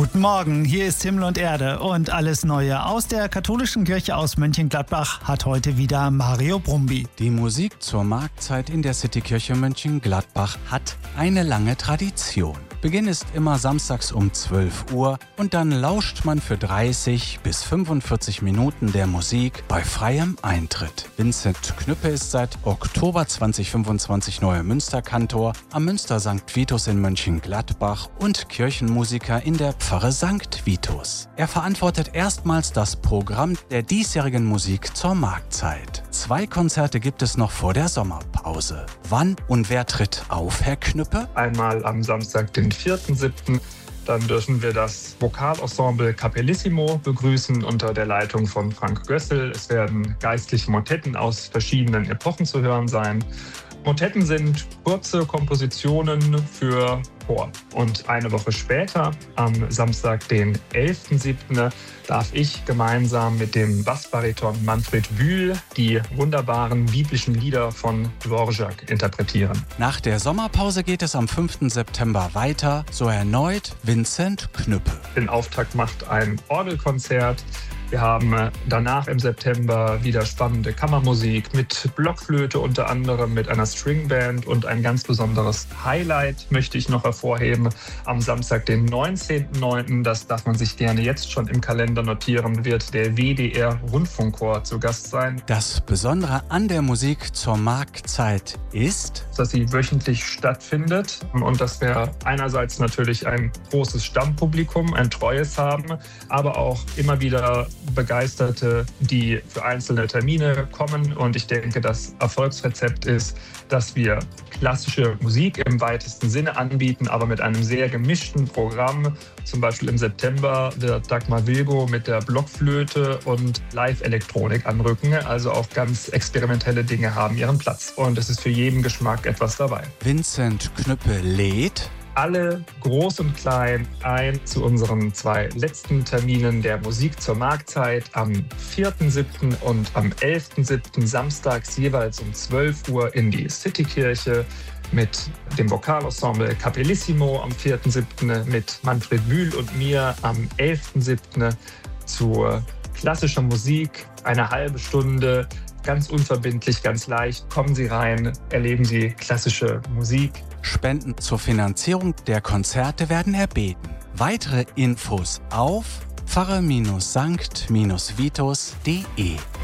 Guten Morgen, hier ist Himmel und Erde und alles Neue aus der katholischen Kirche aus Mönchengladbach hat heute wieder Mario Brumby. Die Musik zur Marktzeit in der Citykirche Mönchengladbach hat eine lange Tradition. Beginn ist immer samstags um 12 Uhr und dann lauscht man für 30 bis 45 Minuten der Musik bei freiem Eintritt. Vincent Knüppe ist seit Oktober 2025 neuer Münsterkantor am Münster St. Vitus in Mönchengladbach und Kirchenmusiker in der Pfarre St. Vitus. Er verantwortet erstmals das Programm der diesjährigen Musik zur Marktzeit. 2 Konzerte gibt es noch vor der Sommerpause. Wann und wer tritt auf, Herr Knüppe? Einmal am Samstag, den 4.7. Dann dürfen wir das Vokalensemble Capellissimo begrüßen unter der Leitung von Frank Gössel. Es werden geistliche Motetten aus verschiedenen Epochen zu hören sein. Motetten sind kurze Kompositionen für Chor. Und eine Woche später, am Samstag, den 11.7., darf ich gemeinsam mit dem Bassbariton Manfred Bühl die wunderbaren biblischen Lieder von Dvorak interpretieren. Nach der Sommerpause geht es am 5. September weiter, so erneut Vincent Knüppe. Den Auftakt macht ein Orgelkonzert. Wir haben danach im September wieder spannende Kammermusik mit Blockflöte unter anderem, mit einer Stringband und ein ganz besonderes Highlight möchte ich noch hervorheben. Am Samstag, den 19.9., das darf man sich gerne jetzt schon im Kalender notieren, wird der WDR Rundfunkchor zu Gast sein. Das Besondere an der Musik zur Marktzeit ist, dass sie wöchentlich stattfindet und dass wir einerseits natürlich ein großes Stammpublikum, ein treues haben, aber auch immer wieder Begeisterte, die für einzelne Termine kommen. Und ich denke, das Erfolgsrezept ist, dass wir klassische Musik im weitesten Sinne anbieten, aber mit einem sehr gemischten Programm. Zum Beispiel im September wird Dagmar Wilgo mit der Blockflöte und Live-Elektronik anrücken. Also auch ganz experimentelle Dinge haben ihren Platz. Und es ist für jeden Geschmack etwas dabei. Vincent Knüppe lädt alle groß und klein ein zu unseren 2 letzten Terminen der Musik zur Marktzeit am 4.7. und am 11.7. samstags jeweils um 12 Uhr in die Citykirche mit dem Vokalensemble Capellissimo am 4.7., mit Manfred Bühl und mir am 11.7. zu klassischer Musik, eine halbe Stunde, ganz unverbindlich, ganz leicht. Kommen Sie rein, erleben Sie klassische Musik. Spenden zur Finanzierung der Konzerte werden erbeten. Weitere Infos auf pfarre-sankt-vitus.de